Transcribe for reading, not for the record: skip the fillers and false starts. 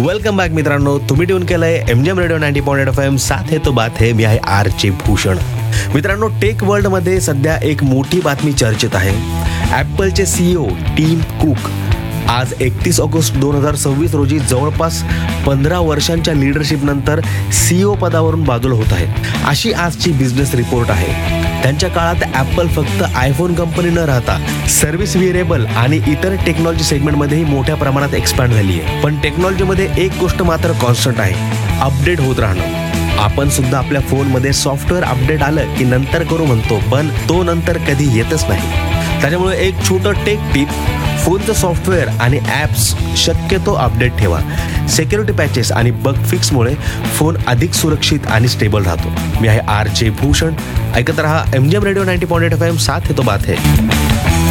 Welcome back मित्रांनो, तुम्ही tune केलंय MGM रेडिओ 90.8 FM. साथ है तो बात है. मी आहे RJ भूषण. मित्रांनो, टेक वर्ल्डमध्ये सध्या एक मोठी बातमी चर्चेत आहे. ॲपलचे CEO टिम कुक आज 31 ऑगस्ट 2026 रोजी जवळपास 15 वर्षांच्या लीडरशिपनंतर CEO पदावरून बाजूला होत आहेत, अशी आजची बिझनेस रिपोर्ट आहे. त्यांच्या काळात ॲपल फक्त आयफोन कंपनी न राहता सर्व्हिस व्हेरिएबल आणि इतर टेक्नॉलॉजी सेगमेंटमध्येही मोठ्या प्रमाणात एक्सपॅन्ड झाली आहे. पण टेक्नॉलॉजीमध्ये एक गोष्ट मात्र कॉन्स्टंट आहे, अपडेट होत राहणं. आपण सुद्धा आपल्या फोनमध्ये सॉफ्टवेअर अपडेट आलं की नंतर करू म्हणतो, पण तो नंतर कधी येतच नाही. त्याच्यामुळे एक छोटं टेक टिप, फोनचं सॉफ्टवेअर आणि ॲप्स शक्यतो अपडेट ठेवा. सिक्युरिटी पॅचेस आणि बग फिक्समुळे फोन अधिक सुरक्षित आणि स्टेबल राहतो. मी आहे RJ भूषण. ऐकत रहा MGM रेडिओ 90.8 FM. साथ है तो बात है.